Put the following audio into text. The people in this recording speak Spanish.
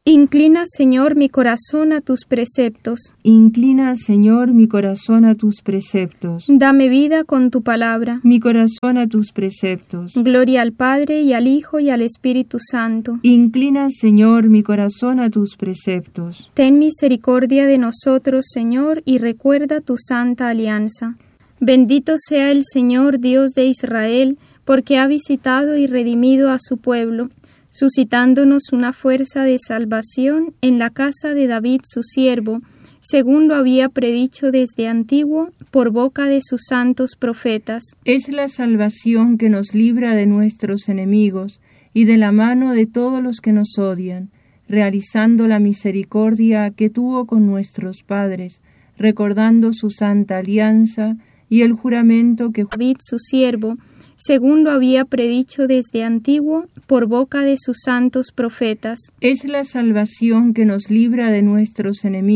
Inclina, Señor, mi corazón a tus preceptos. Inclina, Señor, mi corazón a tus preceptos. Dame vida con tu palabra. Mi corazón a tus preceptos. Gloria al Padre, y al Hijo, y al Espíritu Santo. Inclina, Señor, mi corazón a tus preceptos. Ten misericordia de nosotros, Señor, y recuerda tu santa alianza. Bendito sea el Señor, Dios de Israel, porque ha visitado y redimido a su pueblo, suscitándonos una fuerza de salvación en la casa de David su siervo, según lo había predicho desde antiguo por boca de sus santos profetas. Es la salvación que nos libra de nuestros enemigos y de la mano de todos los que nos odian, realizando la misericordia que tuvo con nuestros padres, recordando su santa alianza y el juramento que David su siervo, según lo había predicho desde antiguo por boca de sus santos profetas. Es la salvación que nos libra de nuestros enemigos